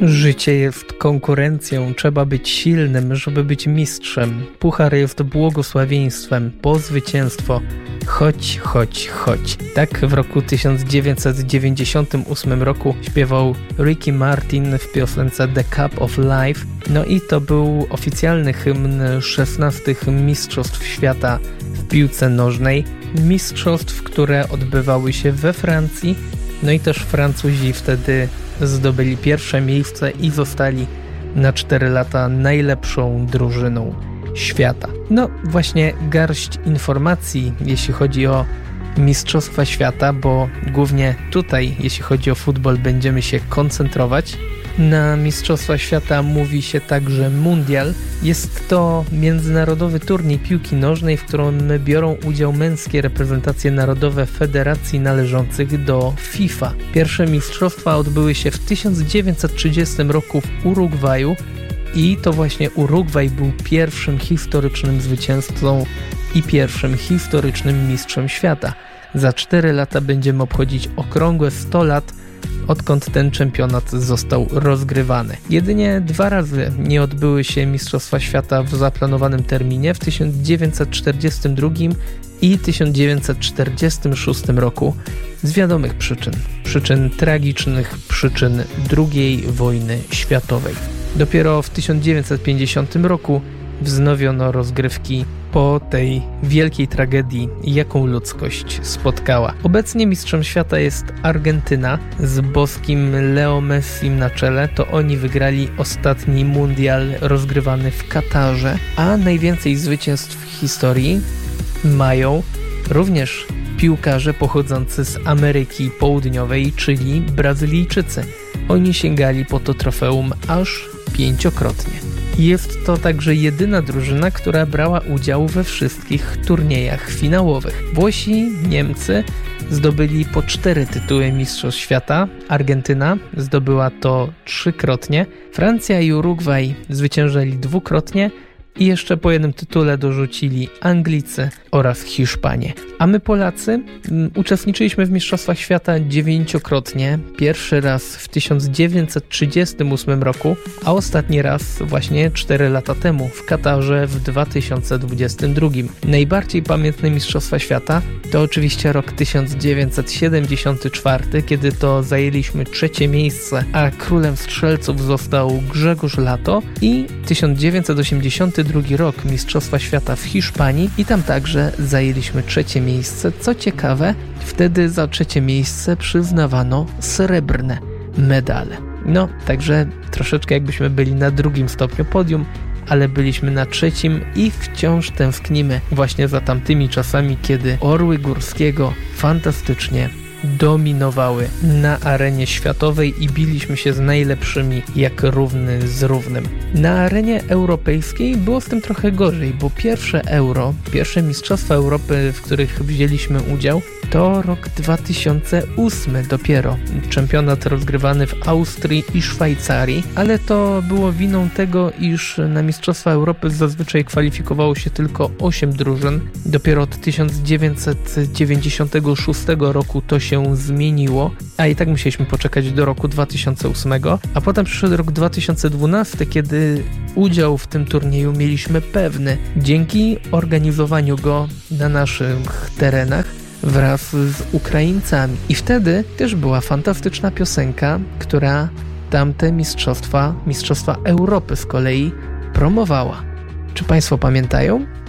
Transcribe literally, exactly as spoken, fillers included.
Życie jest konkurencją, trzeba być silnym, żeby być mistrzem. Puchar jest błogosławieństwem, po zwycięstwo. Chodź, chodź, chodź. Tak w roku tysiąc dziewięćset dziewięćdziesiątym ósmym roku śpiewał Ricky Martin w piosence The Cup of Life. No i to był oficjalny hymn szesnastych Mistrzostw Świata w piłce nożnej. Mistrzostw, które odbywały się we Francji. No i też Francuzi wtedy zdobyli pierwsze miejsce i zostali na cztery lata najlepszą drużyną świata. No właśnie garść informacji, jeśli chodzi o Mistrzostwa Świata, bo głównie tutaj, jeśli chodzi o futbol, będziemy się koncentrować. Na Mistrzostwa Świata mówi się także Mundial. Jest to międzynarodowy turniej piłki nożnej, w którym biorą udział męskie reprezentacje narodowe federacji należących do FIFA. Pierwsze mistrzostwa odbyły się w tysiąc dziewięćset trzydziestym roku w Urugwaju i to właśnie Urugwaj był pierwszym historycznym zwycięzcą i pierwszym historycznym mistrzem świata. Za cztery lata będziemy obchodzić okrągłe sto lat, odkąd ten czempionat został rozgrywany. Jedynie dwa razy nie odbyły się Mistrzostwa Świata w zaplanowanym terminie, w tysiąc dziewięćset czterdziestym drugim i tysiąc dziewięćset czterdziestym szóstym roku z wiadomych przyczyn. Przyczyn tragicznych, przyczyn drugiej wojny światowej. Dopiero w tysiąc dziewięćset pięćdziesiątym roku wznowiono rozgrywki po tej wielkiej tragedii, jaką ludzkość spotkała. Obecnie mistrzem świata jest Argentyna z boskim Leo Messim na czele. To oni wygrali ostatni mundial rozgrywany w Katarze, a najwięcej zwycięstw w historii mają również piłkarze pochodzący z Ameryki Południowej, czyli Brazylijczycy. Oni sięgali po to trofeum aż pięciokrotnie. Jest to także jedyna drużyna, która brała udział we wszystkich turniejach finałowych. Włosi, Niemcy zdobyli po cztery tytuły Mistrzostw Świata, Argentyna zdobyła to trzykrotnie, Francja i Urugwaj zwyciężyli dwukrotnie i jeszcze po jednym tytule dorzucili Anglicy oraz Hiszpanie. A my Polacy m, uczestniczyliśmy w Mistrzostwach Świata dziewięciokrotnie. Pierwszy raz w tysiąc dziewięćset trzydziestym ósmym roku, a ostatni raz właśnie cztery lata temu w Katarze w dwa tysiące dwudziestym drugim. Najbardziej pamiętne Mistrzostwa Świata to oczywiście rok tysiąc dziewięćset siedemdziesiąty czwarty, kiedy to zajęliśmy trzecie miejsce, a królem strzelców został Grzegorz Lato, i tysiąc dziewięćset osiemdziesiąty drugi rok Mistrzostwa Świata w Hiszpanii i tam także zajęliśmy trzecie miejsce. Co ciekawe, wtedy za trzecie miejsce przyznawano srebrne medale. No, także troszeczkę jakbyśmy byli na drugim stopniu podium, ale byliśmy na trzecim i wciąż tęsknimy właśnie za tamtymi czasami, kiedy orły Górskiego fantastycznie dominowały na arenie światowej i biliśmy się z najlepszymi jak równy z równym. Na arenie europejskiej było z tym trochę gorzej, bo pierwsze Euro, pierwsze Mistrzostwa Europy, w których wzięliśmy udział, to rok dwa tysiące ósmy dopiero. Czempionat rozgrywany w Austrii i Szwajcarii, ale to było winą tego, iż na Mistrzostwa Europy zazwyczaj kwalifikowało się tylko osiem drużyn. Dopiero od tysiąc dziewięćset dziewięćdziesiątego szóstego roku to się zmieniło, a i tak musieliśmy poczekać do roku dwa tysiące ósmego, a potem przyszedł rok dwa tysiące dwunasty, kiedy udział w tym turnieju mieliśmy pewny dzięki organizowaniu go na naszych terenach wraz z Ukraińcami. I wtedy też była fantastyczna piosenka, która tamte mistrzostwa, mistrzostwa Europy z kolei promowała. Czy Państwo pamiętają?